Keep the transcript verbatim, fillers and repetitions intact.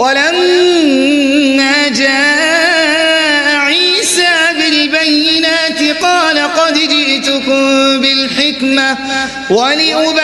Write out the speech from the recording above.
ولما جاء عيسى بالبينات قال قد جئتكم بالحكمة ولأبين